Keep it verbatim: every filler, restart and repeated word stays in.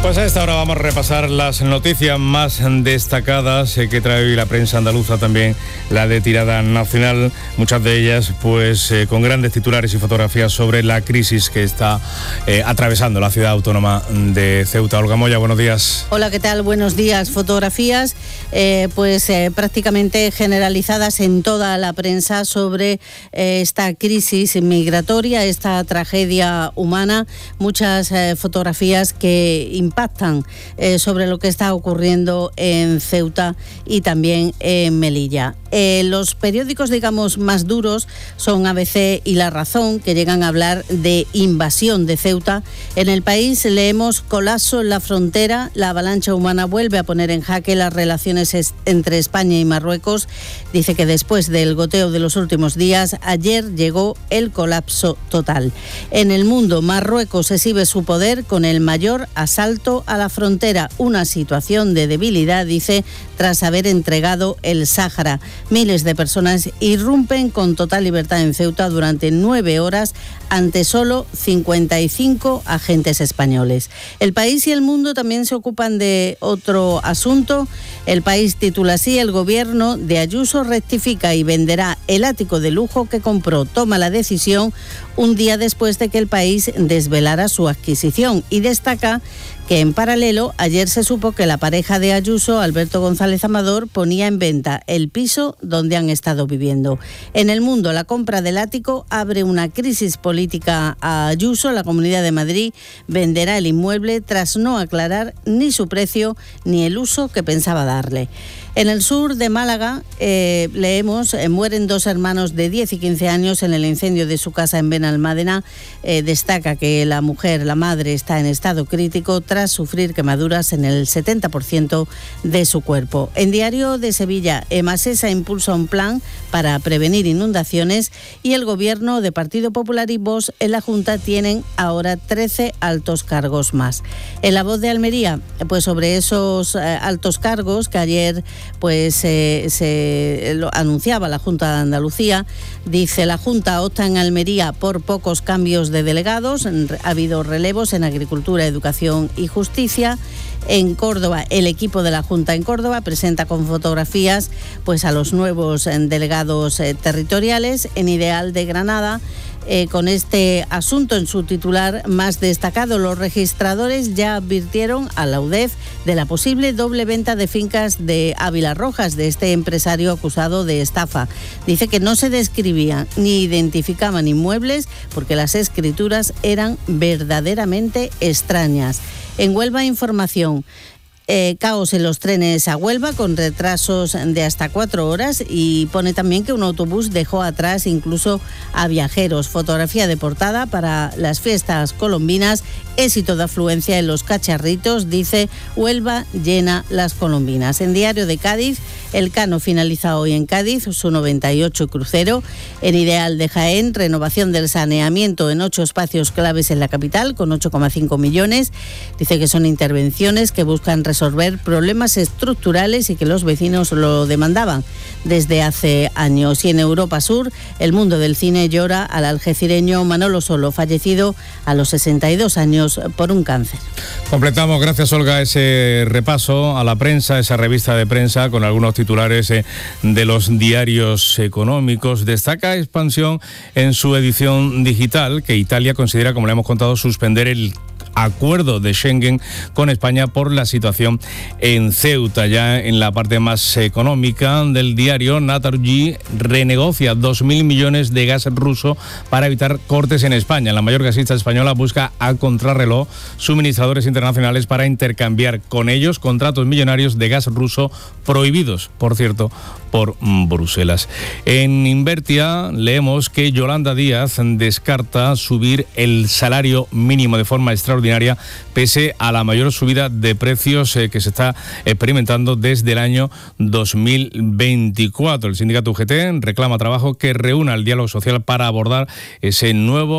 Pues a esta hora vamos a repasar las noticias más destacadas que trae hoy la prensa andaluza, también la de tirada nacional, muchas de ellas pues eh, con grandes titulares y fotografías sobre la crisis que está eh, atravesando la ciudad autónoma de Ceuta. Olga Moya, buenos días. Hola, ¿qué tal? Buenos días. Fotografías eh, pues eh, prácticamente generalizadas en toda la prensa sobre eh, esta crisis migratoria, esta tragedia humana, muchas eh, fotografías que impactan eh, sobre lo que está ocurriendo en Ceuta y también en Melilla. Eh, los periódicos, digamos, más duros son A B C y La Razón, que llegan a hablar de invasión de Ceuta. En El País leemos: colapso en la frontera, la avalancha humana vuelve a poner en jaque las relaciones es- entre España y Marruecos. Dice que después del goteo de los últimos días, ayer llegó el colapso total. En El Mundo, Marruecos exhibe su poder con el mayor asalto a la frontera, una situación de debilidad, dice, tras haber entregado el Sáhara. Miles de personas irrumpen con total libertad en Ceuta durante nueve horas ante solo cincuenta y cinco agentes españoles. El País y El Mundo también se ocupan de otro asunto. El País titula así: el gobierno de Ayuso rectifica y venderá el ático de lujo que compró. Toma la decisión un día después de que El País desvelara su adquisición, y destaca que en paralelo ayer se supo que la pareja de Ayuso, Alberto González Amador, ponía en venta el piso donde han estado viviendo. En El Mundo, la compra del ático abre una crisis política a Ayuso. La Comunidad de Madrid venderá el inmueble tras no aclarar ni su precio ni el uso que pensaba darle. En el sur de Málaga eh, leemos, eh, mueren dos hermanos de diez y quince años en el incendio de su casa en Benalmádena. Eh, destaca que la mujer, la madre, está en estado crítico tras sufrir quemaduras en el setenta por ciento de su cuerpo. En Diario de Sevilla, Emasesa impulsa un plan para prevenir inundaciones, y el gobierno de Partido Popular y Vox en la Junta tienen ahora trece altos cargos más. En La Voz de Almería, pues sobre esos eh, altos cargos que ayer pues eh, se lo anunciaba la Junta de Andalucía, dice: la Junta opta en Almería por pocos cambios de delegados, ha habido relevos en Agricultura, Educación y Justicia. En Córdoba, el equipo de la Junta en Córdoba presenta con fotografías pues a los nuevos eh, delegados eh, territoriales. En Ideal de Granada, Eh, con este asunto en su titular más destacado, los registradores ya advirtieron a la U D E F de la posible doble venta de fincas de Ávila Rojas, de este empresario acusado de estafa. Dice que no se describían ni identificaban inmuebles porque las escrituras eran verdaderamente extrañas. En Huelva Información, Eh, caos en los trenes a Huelva con retrasos de hasta cuatro horas, y pone también que un autobús dejó atrás incluso a viajeros. Fotografía de portada para las fiestas colombinas: éxito de afluencia en los cacharritos, dice: Huelva llena las colombinas. En Diario de Cádiz, el Cano finaliza hoy en Cádiz su noventa y ocho crucero. En Ideal de Jaén, renovación del saneamiento en ocho espacios claves en la capital con ocho coma cinco millones. Dice que son intervenciones que buscan resolver problemas estructurales y que los vecinos lo demandaban desde hace años. Y en Europa Sur, el mundo del cine llora al algecireño Manolo Solo, fallecido a los sesenta y dos años por un cáncer. Completamos, gracias Olga, ese repaso a la prensa, esa revista de prensa con algunos titulares eh, de los diarios económicos. Destaca expansión en su edición digital, que Italia considera, como le hemos contado, suspender el acuerdo de Schengen con España por la situación en Ceuta. Ya en la parte más económica del diario, Naturgy renegocia dos mil millones de gas ruso para evitar cortes en España. La mayor gasista española busca a contrarreloj suministradores internacionales para intercambiar con ellos contratos millonarios de gas ruso prohibidos, por cierto, por Bruselas. En Invertia leemos que Yolanda Díaz descarta subir el salario mínimo de forma extraordinaria pese a la mayor subida de precios eh, que se está experimentando desde el año dos mil veinticuatro. El sindicato U G T reclama trabajo que reúna el diálogo social para abordar ese nuevo